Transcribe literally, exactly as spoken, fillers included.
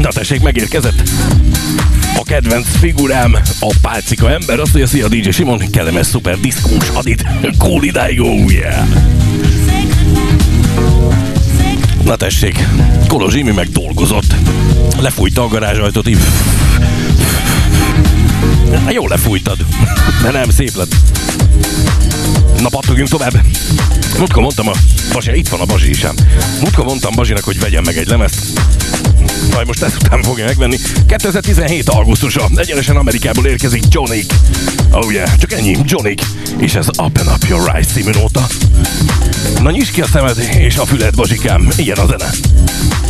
Na tessék, megérkezett a kedvenc figurám, a pálcika ember. Azt mondja, szia dé dzsé Simon, kellemes szuper diszkós adit. Cool idáig, oh yeah. Na tessék, Kolos Zsimi meg dolgozott. Lefújta a garázsajtót, így... Na, jól lefújtad, de nem, szép lett. Na, pattogjunk tovább. Múltkor mondtam a Bazsi, itt van a Bazsi is ám. Múltkor mondtam Bazsinak, hogy vegyen meg egy lemezt. Majd most ezután fogja megvenni. kétezer-tizenhét augusztusa, egyenesen Amerikából érkezik Jonik. Oh yeah, csak ennyi, Jonik. És ez Open Up Your Eyes című nóta. Na, nyisd ki a szemed és a füled, Bazsikám, ilyen a zene.